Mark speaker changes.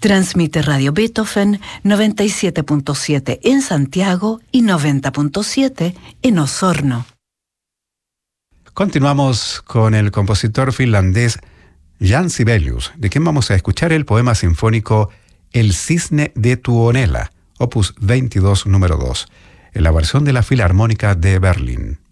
Speaker 1: Transmite Radio Beethoven 97.7 en Santiago y 90.7 en Osorno.
Speaker 2: Continuamos con el compositor finlandés Jan Sibelius, de quien vamos a escuchar el poema sinfónico El Cisne de Tuonela, opus 22, número 2, en la versión de la Filarmónica de Berlín.